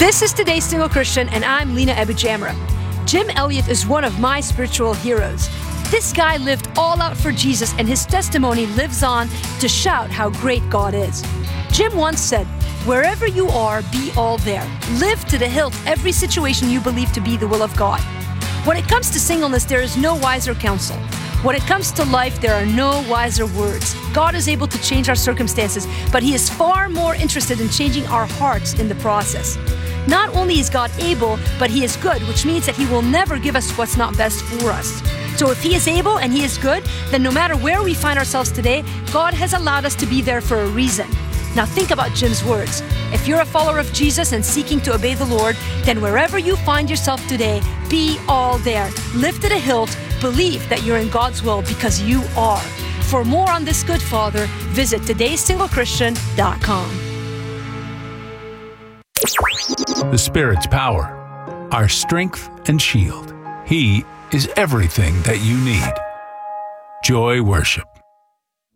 This is Today's Single Christian, and I'm Lena Abujamra. Jim Elliot is one of my spiritual heroes. This guy lived all out for Jesus, and his testimony lives on to shout how great God is. Jim once said, "Wherever you are, be all there. Live to the hilt every situation you believe to be the will of God." When it comes to singleness, there is no wiser counsel. When it comes to life, there are no wiser words. God is able to change our circumstances, but He is far more interested in changing our hearts in the process. Not only is God able, but He is good, which means that He will never give us what's not best for us. So if He is able and He is good, then no matter where we find ourselves today, God has allowed us to be there for a reason. Now think about Jim's words. If you're a follower of Jesus and seeking to obey the Lord, then wherever you find yourself today, be all there. Live to the hilt. Believe that you're in God's will, because you are. For more on this good Father, visit today'ssinglechristtian.com. The Spirit's power, our strength and shield. He is everything that you need. Joy Worship.